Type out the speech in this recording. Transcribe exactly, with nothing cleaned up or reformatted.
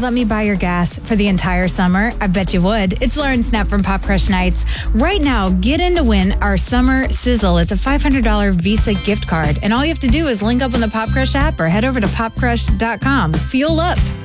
let me buy your gas for the entire summer? I bet you would. It's Lauren Snap from Pop Crush Nights. Right now, get in to win our Summer Sizzle. It's a five hundred dollars Visa gift card. And all you have to do is link up on the Pop Crush app or head over to pop crush dot com. Fuel up.